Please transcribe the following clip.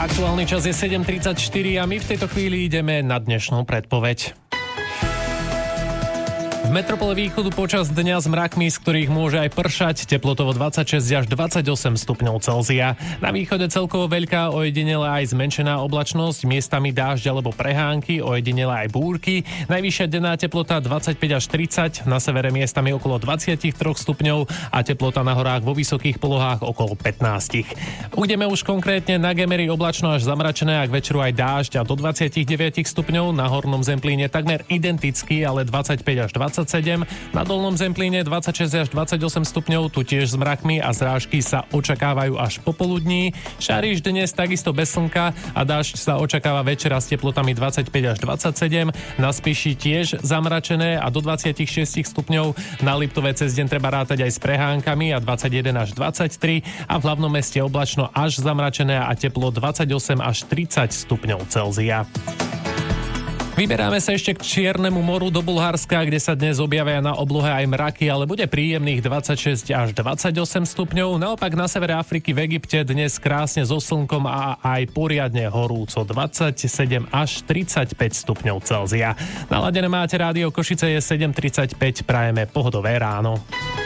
Aktuálny čas je 7:34 a my v tejto chvíli ideme na dnešnú predpoveď. V metropole východu počas dňa s mrakmi, z ktorých môže aj pršať, teplotovo 26 až 28 stupňov Celzia. Na východe celkovo veľká, ojedinele aj zmenšená oblačnosť, miestami dážď alebo prehánky, ojedinele aj búrky. Najvyššia denná teplota 25 až 30, na severe miestami okolo 23 stupňov a teplota na horách vo vysokých polohách okolo 15. Budeme už konkrétne na Gemeri oblačno až zamračené a k večeru aj dážď a do 29 stupňov, na hornom Zemplíne takmer identický, ale 25 až 27, na dolnom Zemplíne 26 až 28 stupňov, tu tiež s mrakmi a zrážky sa očakávajú až popoludní. Šariš dnes takisto bez slnka a dážď sa očakáva večera s teplotami 25 až 27, na Spiši tiež zamračené a do 26 stupňov, na Liptove cez deň treba rátať aj s prehánkami a 21 až 23 a v hlavnom meste oblačno až zamračené a teplo 28 až 30 stupňov Celzia. Vyberáme sa ešte k Čiernemu moru do Bulharska, kde sa dnes objavia na oblohe aj mraky, ale bude príjemných 26 až 28 stupňov. Naopak na severe Afriky v Egypte dnes krásne so slnkom a aj poriadne horúco 27 až 35 stupňov Celzia. Naladené máte rádio Košice, je 7:35, prajeme pohodové ráno.